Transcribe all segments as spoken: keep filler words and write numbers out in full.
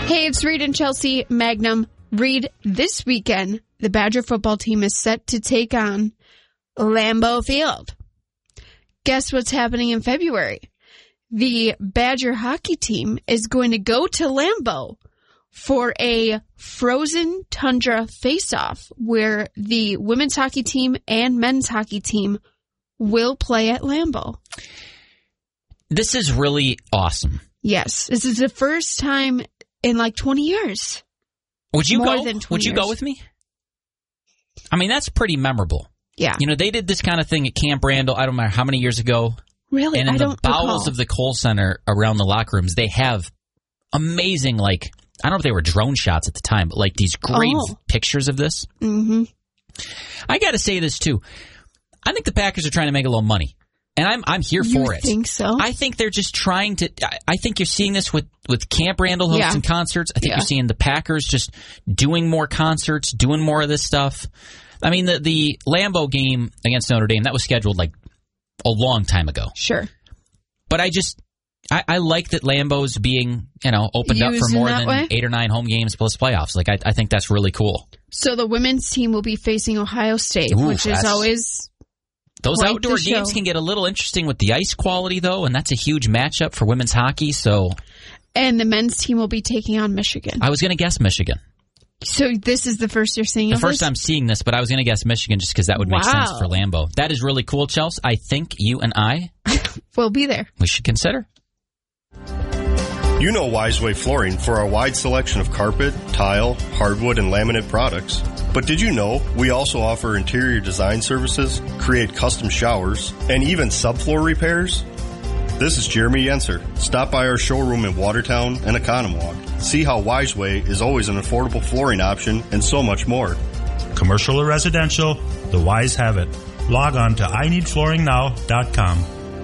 Hey, it's Reed and Chelsea Magnum. Reed, this weekend, the Badger football team is set to take on Lambeau Field. Guess what's happening in February? The Badger hockey team is going to go to Lambeau for a frozen tundra face-off where the women's hockey team and men's hockey team will play at Lambeau. This is really awesome. Yes, this is the first time in like twenty years. Would you More go? than twenty Would you years. go with me? I mean, that's pretty memorable. Yeah. You know, they did this kind of thing at Camp Randall, I don't know how many years ago. Really? And in I the don't bowels recall. of the Kohl Center around the locker rooms, they have amazing, like, I don't know if they were drone shots at the time, but like these great Oh. pictures of this. Mm-hmm. I got to say this, too. I think the Packers are trying to make a little money. And I'm I'm here You for it. think so? I think they're just trying to. I, I think you're seeing this with, with Camp Randall hosting Yeah. concerts. I think Yeah. you're seeing the Packers just doing more concerts, doing more of this stuff. I mean, the the Lambeau game against Notre Dame, that was scheduled like a long time ago. Sure. But I just I, I like that Lambeau's being you know opened up Used for in more that than way? eight or nine home games plus playoffs. Like I, I think that's really cool. So the women's team will be facing Ohio State, Ooh, which is that's- always Those quite outdoor the games show. can get a little interesting with the ice quality, though, and that's a huge matchup for women's hockey. So And the men's team will be taking on Michigan. I was going to guess Michigan. So this is the first you're seeing The of first this? time seeing this, but I was going to guess Michigan just because that would make Wow. sense for Lambeau. That is really cool, Chelsea. I think you and I, We'll be there. we should consider. You know Wiseway Flooring for our wide selection of carpet, tile, hardwood, and laminate products. But did you know we also offer interior design services, create custom showers, and even subfloor repairs? This is Jeremy Yenser. Stop by our showroom in Watertown and Economwalk. See how Wiseway is always an affordable flooring option and so much more. Commercial or residential, the Wise have it. Log on to I need flooring now dot com.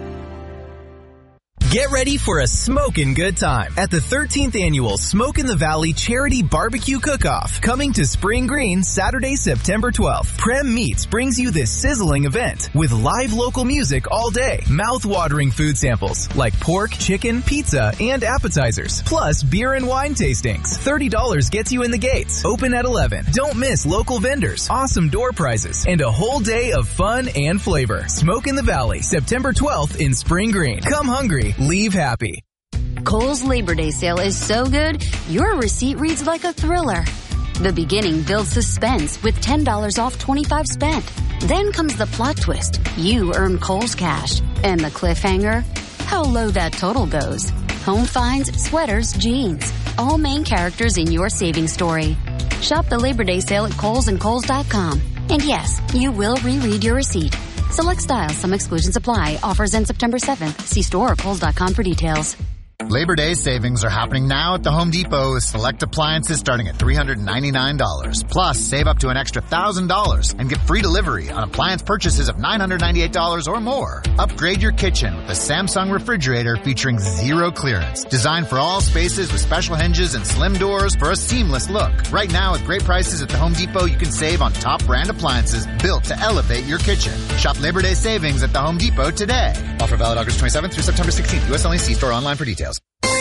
Get ready for a smokin' good time at the thirteenth Annual Smoke in the Valley Charity Barbecue Cook-Off, coming to Spring Green Saturday, September twelfth. Prem Meats brings you this sizzling event with live local music all day, mouth-watering food samples like pork, chicken, pizza, and appetizers, plus beer and wine tastings. thirty dollars gets you in the gates. Open at eleven. Don't miss local vendors, awesome door prizes, and a whole day of fun and flavor. Smoke in the Valley, September twelfth in Spring Green. Come hungry. Leave happy. Kohl's Labor Day sale is so good, your receipt reads like a thriller. The beginning builds suspense with ten dollars off twenty-five spent. Then comes the plot twist. You earn Kohl's cash. And the cliffhanger? How low that total goes. Home finds, sweaters, jeans. All main characters in your savings story. Shop the Labor Day sale at Kohl's and Kohl's dot com. And yes, you will reread your receipt. Select styles, some exclusions apply. Offers end September seventh. See store or Kohl's dot com for details. Labor Day savings are happening now at the Home Depot with select appliances starting at three hundred ninety-nine dollars. Plus, save up to an extra one thousand dollars and get free delivery on appliance purchases of nine hundred ninety-eight dollars or more. Upgrade your kitchen with the Samsung refrigerator featuring zero clearance. Designed for all spaces with special hinges and slim doors for a seamless look. Right now, with great prices at the Home Depot, you can save on top brand appliances built to elevate your kitchen. Shop Labor Day savings at the Home Depot today. Offer valid August twenty-seventh through September sixteenth. U S only. See store online for details.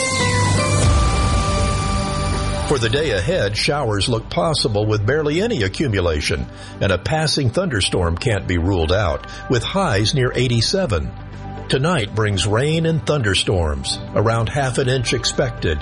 For the day ahead, showers look possible with barely any accumulation, and a passing thunderstorm can't be ruled out, with highs near eighty-seven. Tonight brings rain and thunderstorms, around half an inch expected,